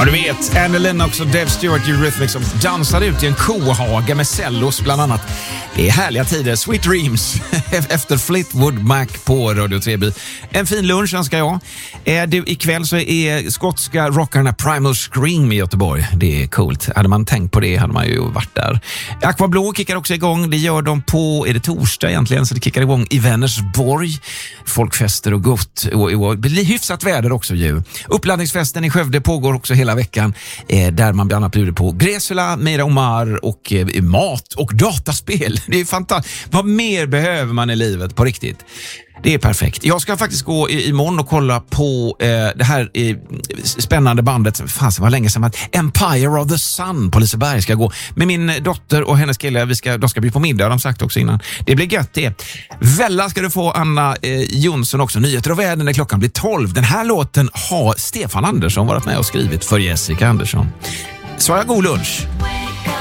Ja, du vet, Annie Lennox och Dave Stewart Eurythmics som dansade ut i en kohage med cellos bland annat. Det är härliga tider. Sweet Dreams efter Fleetwood Mac på Radio 3. En fin lunch önskar jag. Ikväll så är skotska rockarna Primal Scream i Göteborg. Det är coolt. Hade man tänkt på det hade man ju varit där. Aqua Blå kickar också igång. Det gör de på, är det torsdag egentligen, så det kickar igång i Vänersborg. Folkfester och gott. Och det blir hyfsat väder också ju. Uppladdningsfesten i Skövde pågår också hela veckan. Där man bland annat bjuder på Gräsula, Meira Omar och mat och dataspel. Det är fantastiskt. Vad mer behöver man i livet på riktigt? Det är perfekt. Jag ska faktiskt gå imorgon och kolla på det här spännande bandet. Fan, det var länge sedan. Empire of the Sun på Liseberg ska gå. Med min dotter och hennes kille. De ska bli på middag, de sagt också innan. Det blir gött det. Välla ska du få Anna Jonsson också. Nyheter och väder när klockan blir 12. Den här låten har Stefan Andersson varit med och skrivit för Jessica Andersson. Så jag god lunch.